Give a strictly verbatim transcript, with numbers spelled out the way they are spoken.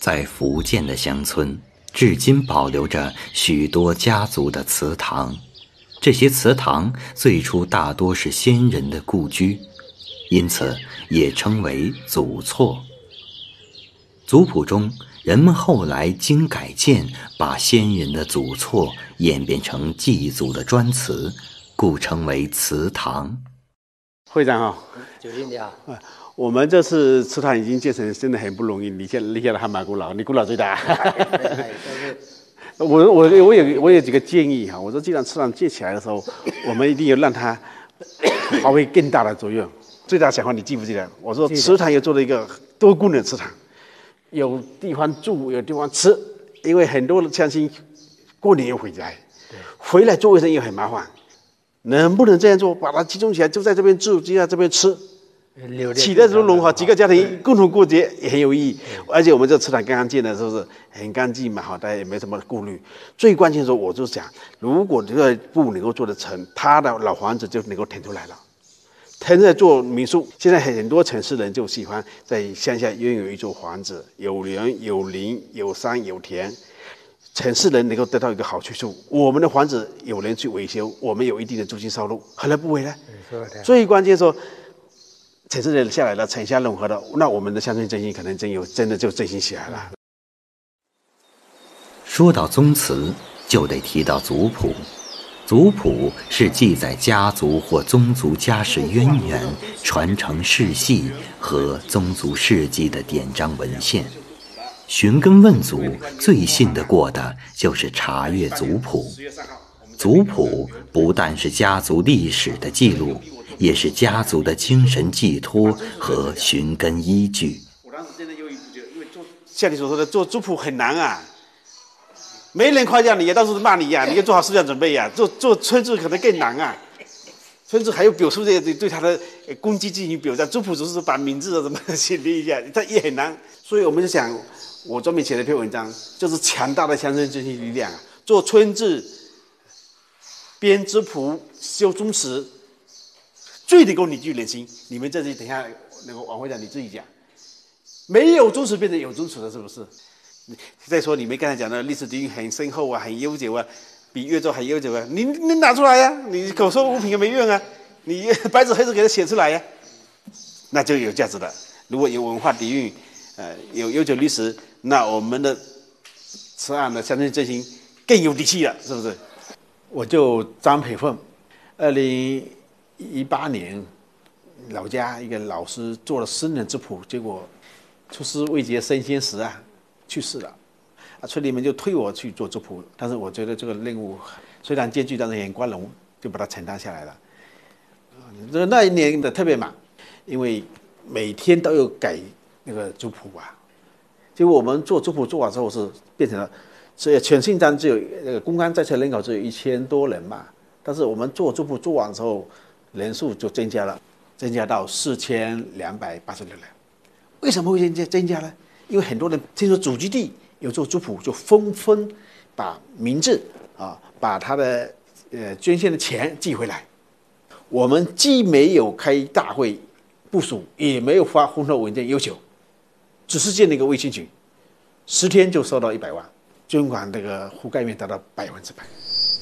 在福建的乡村，至今保留着许多家族的祠堂。这些祠堂最初大多是先人的故居，因此也称为祖厝。族谱中，人们后来经改建，把先人的祖厝演变成祭祖的专祠，故称为祠堂。 会长好， 九弟你好。 我们这次祠堂已经建成，真的很不容易。你现立下的还蛮古老，你古老最大。我我我有我有几个建议哈。我说，既然祠堂建起来的时候，我们一定要让它发挥更大的作用。最大想法你记不记得？我说祠堂又做了一个多功能祠堂，有地方住，有地方吃。因为很多的乡亲过年又回来，回来做卫生又很麻烦。能不能这样做？把它集中起来，就在这边住，就在这边吃。起的时候融合几个家庭共同过节也很有意义，而且我们这祠堂刚刚建的时候是很干净嘛，好，大家也没什么顾虑。最关键的时候，我就想，如果这个部能够做得成，他的老房子就能够腾出来了，腾出来做民宿。现在很多城市人就喜欢在乡下拥有一座房子，有园有林有山有田。城市人能够得到一个好去处，我们的房子有人去维修，我们有一定的租金收入，何乐不为呢？最关键说。城市人下来了，城乡融合了，那我们的乡村振兴可能真有真的就振兴起来了。 说到宗祠，就得提到族谱。族谱是记载家族或宗族家世渊源、传承世系和宗族事迹的典章文献。寻根问祖，最信得过的就是查阅族谱。族谱不但是家族历史的记录，也是家族的精神寄托和寻根依据。 我当时真的有一觉得，因为做像你所说的做族谱很难啊，没人夸奖你呀，到处都骂你呀，你要做好思想准备呀。做做村志可能更难啊，村志还有表述这对他的功绩进行表彰，族谱只是把名字啊什么写一下，它也很难。所以我们就想，我专门写了一篇文章，就是强大的乡村振兴力量啊，做村志、编族谱、修宗祠。最能够凝聚人心，你们这里等一下那个王会长你自己讲，没有宗祠变成有宗祠了，是不是？再说你们刚才讲的历史底蕴很深厚啊，很悠久啊，比越州还悠久啊，你你拿出来呀、啊，你口说无凭也没用啊，你白纸黑字给它写出来呀、啊，那就有价值了。如果有文化底蕴，呃，有悠久历史，那我们的此案的乡村振兴更有底气了，是不是？我就张培凤，二零。一八年，老家一个老师做了僧人之谱，结果出师未捷身先死啊，去世了。啊，村里面就推我去做族谱，但是我觉得这个任务虽然艰巨，但是也很光荣，就把它承担下来了。这那一年的特别忙，因为每天都有改那个族谱啊。结果我们做族谱做完之后是变成了，所以全信章只有那个公安在册人口只有一千多人嘛，但是我们做族谱做完之后。人数就增加了，增加到四千两百八十六人。为什么会增加增加呢？因为很多人听说祖籍地有做族谱，就纷纷把名字啊，把他的呃捐献的钱寄回来。我们既没有开大会部署，也没有发婚后文件要求，只是建了一个微信群，十天就收到一百万，捐款这个覆盖面达到百分之百。